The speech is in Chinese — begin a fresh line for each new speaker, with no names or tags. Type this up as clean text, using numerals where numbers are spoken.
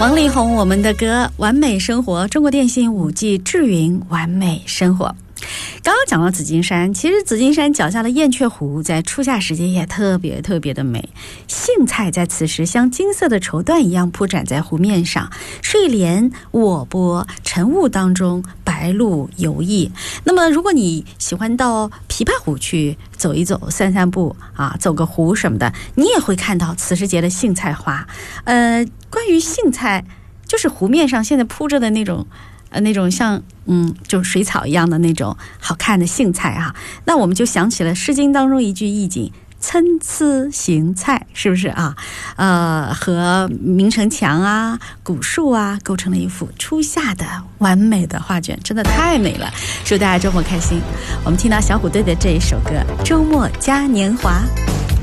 王力宏我们的歌完美生活，中国电信5G 智云完美生活。刚刚讲到紫金山，其实紫金山脚下的燕雀湖在初夏时节也特别的美，荇菜在此时像金色的绸缎一样铺展在湖面上，睡莲卧波，晨雾当中白鹭游弋。那么如果你喜欢到琵琶湖去走一走散散步啊，走个湖什么的，你也会看到此时节的荇菜花。关于荇菜，就是湖面上现在铺着的那种像就水草一样的那种好看的荇菜啊，那我们就想起了《诗经》当中一句意境，参差荇菜，是不是啊？和明城墙啊、古树啊，构成了一幅初夏的完美的画卷，真的太美了。祝大家周末开心。我们听到小虎队的这一首歌《周末嘉年华》。